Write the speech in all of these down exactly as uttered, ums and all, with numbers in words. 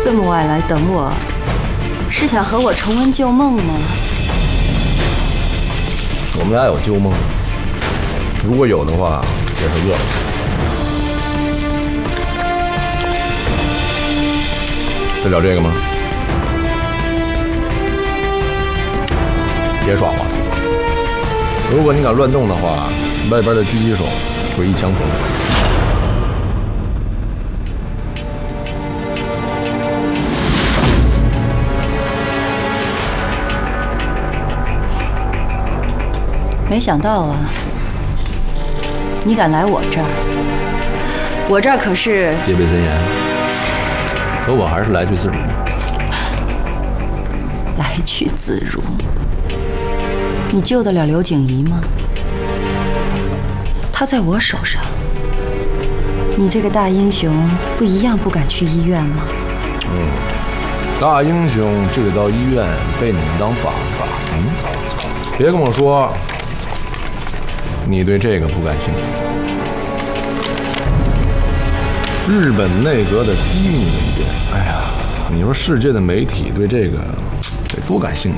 这么晚来等我，是想和我重温旧梦吗？ 我们俩有旧梦，如果有的话，也是饿了。在聊这个吗？别耍滑。如果你敢乱动的话，外边的狙击手会一枪崩溃。 没想到啊，你敢来我这儿？我这儿可是戒备森严，可我还是来去自如。 来去自如。你救得了刘景怡吗？她在我手上。你这个大英雄不一样不敢去医院吗？ 嗯，大英雄就得到医院被你们当靶子打。嗯，别跟我说你对这个不感兴趣。日本内阁的机密文件，哎呀，你说世界的媒体对这个得多感兴趣？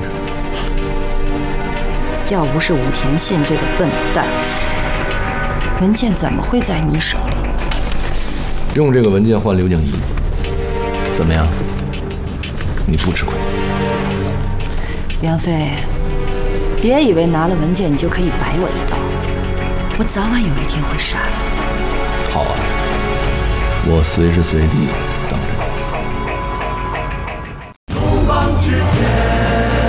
要不是武田信这个笨蛋，文件怎么会在你手里？ 用这个文件换刘景怡，怎么样？你不吃亏。 梁飞，别以为拿了文件你就可以摆我一刀，我早晚有一天会杀你。 好啊，我随时随地等着你。 不忘之间。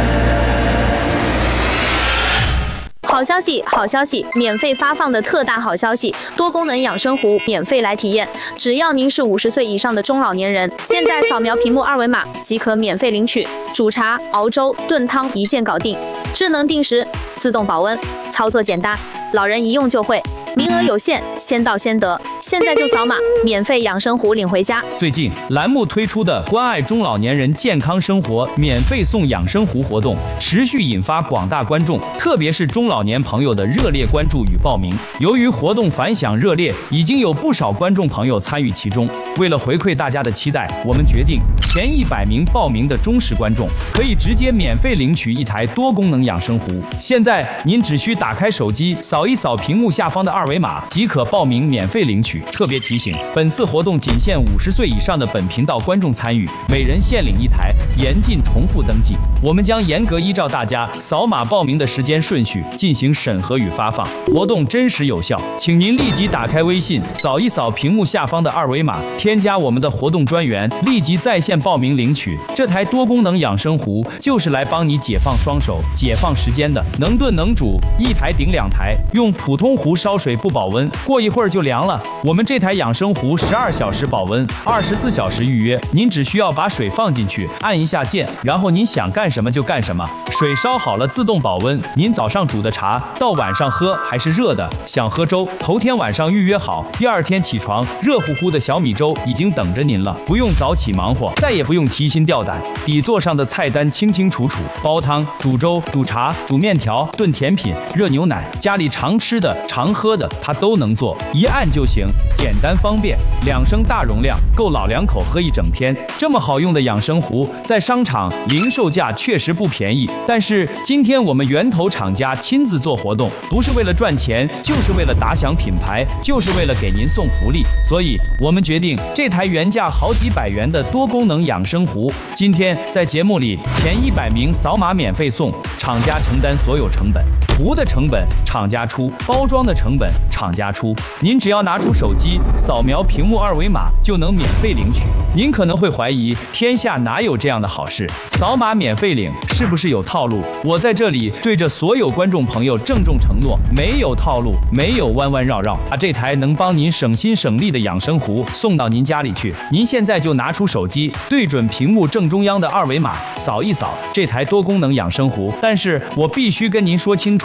好消息，好消息！免费发放的特大好消息，多功能养生壶免费来体验。只要您是五十岁以上的中老年人，现在扫描屏幕二维码即可免费领取。煮茶、熬粥、炖汤一键搞定，智能定时，自动保温，操作简单，老人一用就会。名额有限，先到先得，现在就扫码，免费养生壶领回家。 最近栏目推出的关爱中老年人健康生活免费送养生壶活动，持续引发广大观众，特别是中老年朋友的热烈关注与报名。由于活动反响热烈，已经有不少观众朋友参与其中。为了回馈大家的期待，我们决定前一百名报名的忠实观众可以直接免费领取一台多功能养生壶。现在您只需打开手机，扫一扫屏幕下方的二维码即可报名免费领取。特别提醒，本次活动仅限五十岁以上的本频道观众参与，每人限领一台，严禁重复登记。我们将严格依照大家扫码报名的时间顺序进行审核与发放，活动真实有效。请您立即打开微信，扫一扫屏幕下方的二维码，添加我们的活动专员，立即在线报名领取。这台多功能养生壶就是来帮你解放双手、解放时间的，能炖能煮，一台顶两台，用普通壶烧水不保温，过一会儿就凉了。我们这台养生壶十二小时保温，二十四小时预约。您只需要把水放进去，按一下键，然后您想干什么就干什么。水烧好了自动保温，您早上煮的茶到晚上喝还是热的。想喝粥，头天晚上预约好，第二天起床，热乎乎的小米粥已经等着您了，不用早起忙活，再也不用提心吊胆。底座上的菜单清清楚楚，煲汤、煮粥、煮茶、煮面条、炖甜品、热牛奶，家里常吃的、常喝的，它都能做，一按就行，简单方便。两升大容量，够老两口喝一整天。这么好用的养生壶，在商场零售价确实不便宜，但是今天我们源头厂家亲自做活动，不是为了赚钱，就是为了打响品牌，就是为了给您送福利。所以我们决定，这台原价好几百元的多功能养生壶，今天在节目里前一百名扫码免费送，厂家承担所有成本。壶的成本厂家出，包装的成本厂家出，您只要拿出手机扫描屏幕二维码就能免费领取。您可能会怀疑，天下哪有这样的好事？扫码免费领是不是有套路？我在这里对着所有观众朋友郑重承诺，没有套路，没有弯弯绕绕，把这台能帮您省心省力的养生壶送到您家里去。您现在就拿出手机，对准屏幕正中央的二维码，扫一扫这台多功能养生壶。但是我必须跟您说清楚，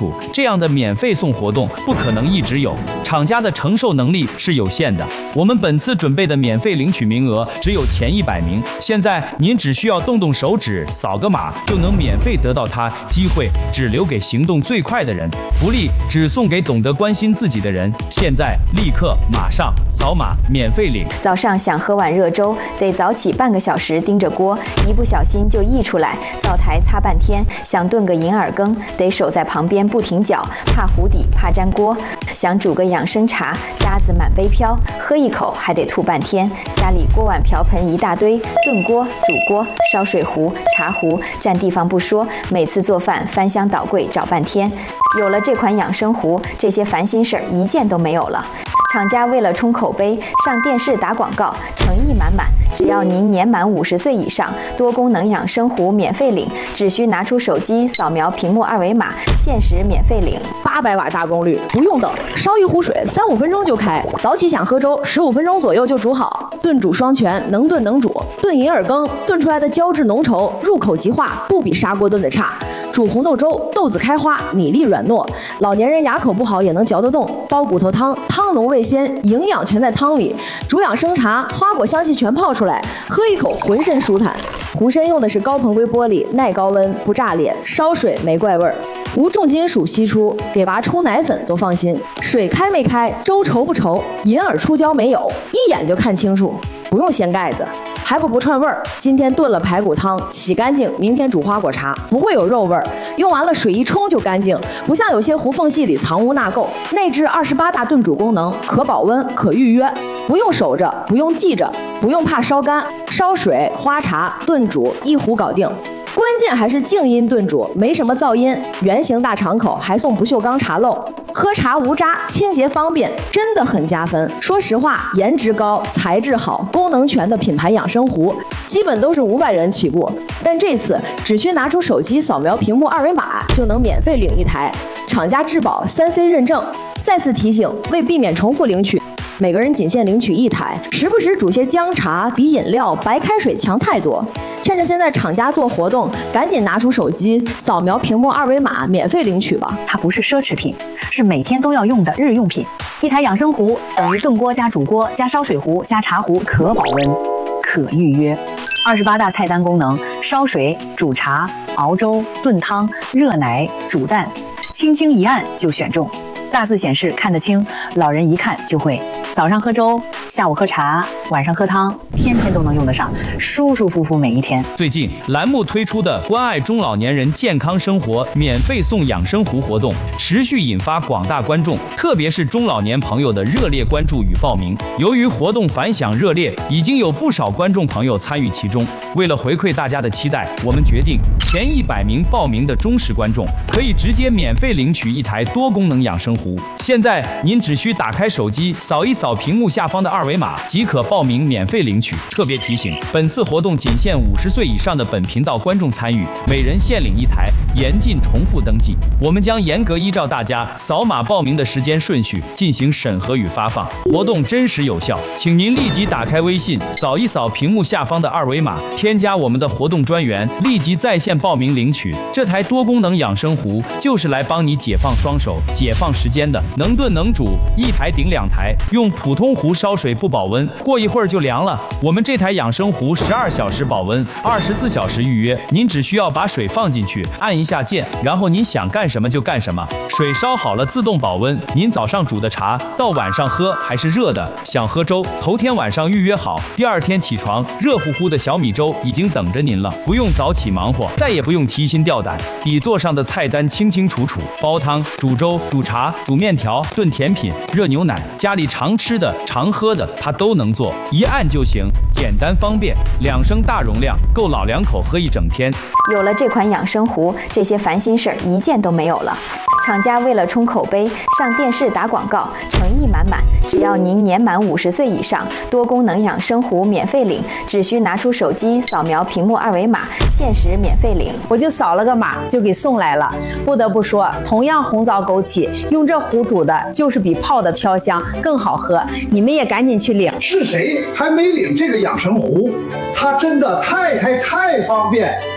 楚，这样的免费送活动不可能一直有，厂家的承受能力是有限的。我们本次准备的免费领取名额只有前一百名，现在您只需要动动手指，扫个码就能免费得到它，机会只留给行动最快的人，福利只送给懂得关心自己的人。现在立刻马上扫码免费领。 早上想喝碗热粥，得早起半个小时盯着锅，一不小心就溢出来，灶台擦半天。想炖个银耳羹，得守在旁边不停搅，怕糊底，怕粘锅。想煮个养生茶，渣子满杯飘，喝一口还得吐半天。家里锅碗瓢盆一大堆，炖锅、煮锅、烧水壶、茶壶，占地方不说，每次做饭翻箱倒柜找半天。有了这款养生壶，这些烦心事儿一件都没有了。厂家为了冲口碑，上电视打广告，诚意满满。只要您年满五十岁以上，多功能养生壶免费领，只需拿出手机扫描屏幕二维码，限时免费领。 八百瓦大功率，不用等，烧一壶水三五分钟就开。早起想喝粥，十五分钟左右就煮好。炖煮双全，能炖能煮。炖银耳羹，炖出来的胶质浓稠，入口即化，不比砂锅炖的差。煮红豆粥，豆子开花，米粒软糯，老年人牙口不好也能嚼得动。煲骨头汤，汤浓味鲜，营养全在汤里。煮养生茶，花果香气全泡出来，喝一口浑身舒坦。壶身用的是高硼硅玻璃，耐高温，不炸裂，烧水没怪味儿，无重金属析出，给娃冲奶粉都放心。水开没开，粥稠不稠，银耳出胶没有，一眼就看清楚，不用掀盖子。还不不串味儿，今天炖了排骨汤，洗干净，明天煮花果茶，不会有肉味儿。用完了水一冲就干净，不像有些壶缝隙里藏污纳垢。内置二十八大炖煮功能，可保温，可预约，不用守着，不用记着，不用怕烧干，烧水、花茶、炖煮一壶搞定。关键还是静音炖煮，没什么噪音，圆形大敞口，还送不锈钢茶漏，喝茶无渣，清洁方便，真的很加分。说实话，颜值高、材质好、功能全的品牌养生壶，基本都是五百元起步，但这次只需拿出手机扫描屏幕二维码，就能免费领一台，厂家质保三 C 认证。再次提醒，为避免重复领取，每个人仅限领取一台，时不时煮些姜茶，比饮料、白开水强太多。趁着现在厂家做活动，赶紧拿出手机扫描屏幕二维码，免费领取吧。 它不是奢侈品，是每天都要用的日用品。一台养生壶等于炖锅加煮锅加烧水壶加茶壶，可保温，可预约。二十八大菜单功能：烧水、煮茶、熬粥、炖汤、热奶、煮蛋，轻轻一按就选中。大字显示看得清，老人一看就会。早上喝粥，下午喝茶，晚上喝汤，天天都能用得上，舒舒服服每一天。 最近栏目推出的关爱中老年人健康生活免费送养生壶活动，持续引发广大观众，特别是中老年朋友的热烈关注与报名。由于活动反响热烈，已经有不少观众朋友参与其中。为了回馈大家的期待，我们决定前一百名报名的忠实观众可以直接免费领取一台多功能养生壶。现在您只需打开手机，扫一扫屏幕下方的二维码，即可报名免费领取。特别提醒，本次活动仅限五十岁以上的本频道观众参与，每人限领一台，严禁重复登记。我们将严格依照大家扫码报名的时间顺序进行审核与发放，活动真实有效。请您立即打开微信，扫一扫屏幕下方的二维码，添加我们的活动专员，立即在线报名领取。这台多功能养生壶就是来帮你解放双手、解放时间的，能炖能煮，一台顶两台。用普通壶烧水不保温，过一会儿就凉了。我们这台养生壶十二小时保温，二十四小时预约。您只需要把水放进去，按一下键，然后您想干什么就干什么。水烧好了自动保温，您早上煮的茶到晚上喝还是热的。想喝粥，头天晚上预约好，第二天起床，热乎乎的小米粥已经等着您了。不用早起忙活，再也不用提心吊胆。底座上的菜单清清楚楚，煲汤、煮粥、煮茶、煮面条、炖甜品、热牛奶，家里常吃的、常喝的，它都能做，一按就行，简单方便，两升大容量，够老两口喝一整天。 有了这款养生壶，这些烦心事儿一件都没有了。厂家为了冲口碑，上电视打广告，诚意满满。只要您年满五十岁以上，多功能养生壶免费领，只需拿出手机扫描屏幕二维码，限时免费领。 我就扫了个码就给送来了。不得不说，同样红枣枸杞，用这壶煮的就是比泡的飘香更好喝。你们也赶紧去领。 是谁还没领这个养生壶？它真的太太太方便。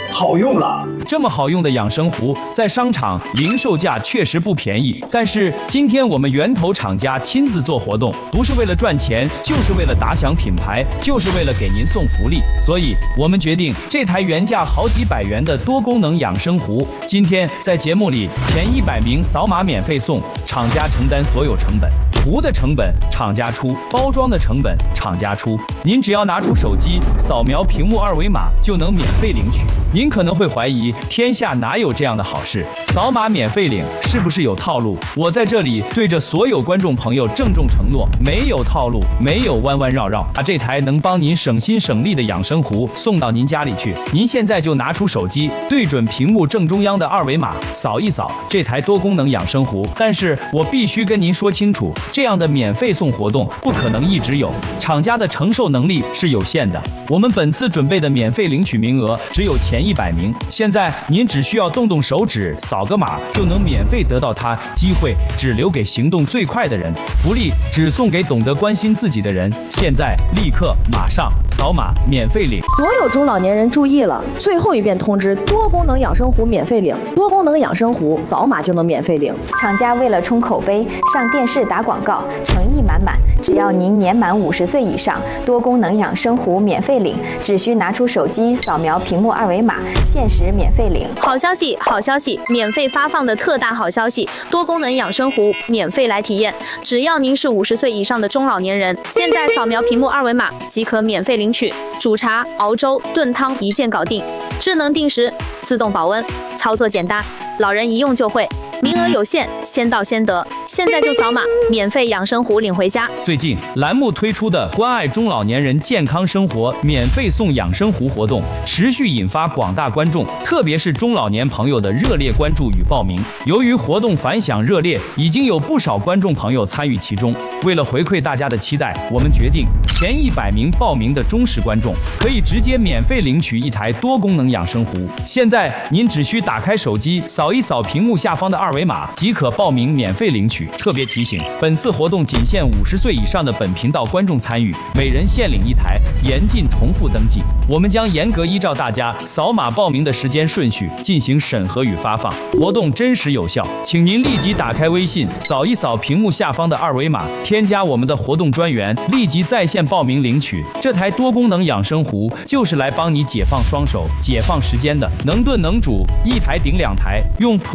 好用了。 这么好用的养生壶，在商场零售价确实不便宜，但是今天我们源头厂家亲自做活动，不是为了赚钱，就是为了打响品牌，就是为了给您送福利，所以我们决定这台原价好几百元的多功能养生壶，今天在节目里前一百名扫码免费送，厂家承担所有成本。壶的成本厂家出，包装的成本厂家出，您只要拿出手机扫描屏幕二维码就能免费领取。您可能会怀疑，天下哪有这样的好事？扫码免费领是不是有套路？我在这里对着所有观众朋友郑重承诺，没有套路，没有弯弯绕绕，把这台能帮您省心省力的养生壶送到您家里去。您现在就拿出手机，对准屏幕正中央的二维码，扫一扫这台多功能养生壶。但是我必须跟您说清楚，这样的免费送活动不可能一直有，厂家的承受能力是有限的。我们本次准备的免费领取名额只有前一百名，现在您只需要动动手指，扫个码就能免费得到它，机会只留给行动最快的人，福利只送给懂得关心自己的人。现在立刻马上扫码免费领。 所有中老年人注意了，最后一遍通知：多功能养生壶免费领，多功能养生壶扫码就能免费领。 厂家为了冲口碑，上电视打广告，诚意满满。只要您年满五十岁以上，多功能养生壶免费领，只需拿出手机扫描屏幕二维码，限时免费领。 好消息，好消息！免费发放的特大好消息，多功能养生壶免费来体验。只要您是五十岁以上的中老年人，现在扫描屏幕二维码即可免费领取。煮茶、熬粥、炖汤一键搞定，智能定时，自动保温，操作简单，老人一用就会。名额有限，先到先得，现在就扫码，免费养生壶领回家。 最近栏目推出的关爱中老年人健康生活免费送养生壶活动，持续引发广大观众，特别是中老年朋友的热烈关注与报名。由于活动反响热烈，已经有不少观众朋友参与其中。为了回馈大家的期待，我们决定前一百名报名的忠实观众可以直接免费领取一台多功能养生壶。现在您只需打开手机，扫一扫屏幕下方的二维码即可报名免费领取。特别提醒，本次活动仅限五十岁以上的本频道观众参与，每人限领一台，严禁重复登记。我们将严格依照大家扫码报名的时间顺序进行审核与发放，活动真实有效，请您立即打开微信，扫一扫屏幕下方的二维码，添加我们的活动专员，立即在线报名领取。这台多功能养生壶就是来帮你解放双手、解放时间的，能炖能煮，一台顶两台，用普